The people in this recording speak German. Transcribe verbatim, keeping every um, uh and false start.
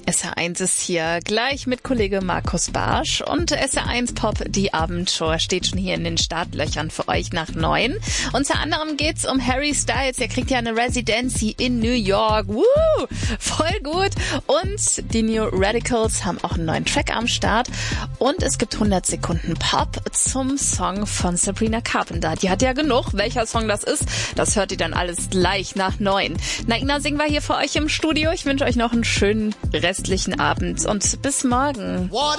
S R eins ist hier gleich mit Kollege Markus Barsch und S R eins Pop, die Abendshow, steht schon hier in den Startlöchern für euch nach neun. Unter anderem geht's um Harry Styles, der kriegt ja eine Residency in New York. Woo! Voll gut. Und die New Radicals haben auch einen neuen Track am Start und es gibt hundert Sekunden Pop zum Song von Sabrina Carpenter. Die hat ja genug. Welcher Song das ist, das hört ihr dann alles gleich nach neun. Naina, singen wir hier für euch im Studio. Ich wünsche euch noch einen schönen restlichen Abend und bis morgen.